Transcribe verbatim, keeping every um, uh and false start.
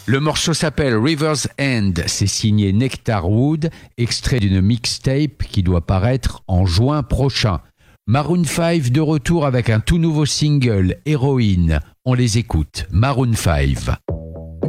Le morceau s'appelle River's End, c'est signé Nectar Wood, extrait d'une mixtape qui doit paraître en juin prochain. Maroon five de retour avec un tout nouveau single, Héroïne. On les écoute, Maroon five.